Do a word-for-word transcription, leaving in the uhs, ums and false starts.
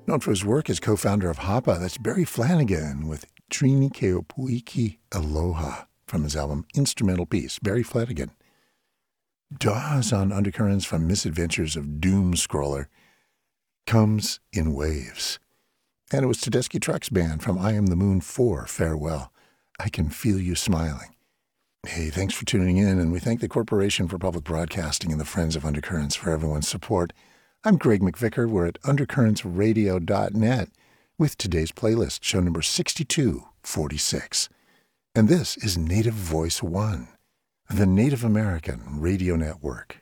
Known for his work as co-founder of Hapa, that's Barry Flanagan with Trini Keopuiki Aloha from his album Instrumental Piece, Barry Flanagan. Dawes on Undercurrents from Misadventures of Doom Scroller comes in waves. And it was Tedeschi Trucks Band from I Am the Moon four, Farewell. I Can Feel You Smiling. Hey, thanks for tuning in, and we thank the Corporation for Public Broadcasting and the Friends of Undercurrents for everyone's support. I'm Greg McVicker. We're at undercurrents radio dot net with today's playlist, show number sixty-two forty-six. And this is Native Voice One, the Native American Radio Network.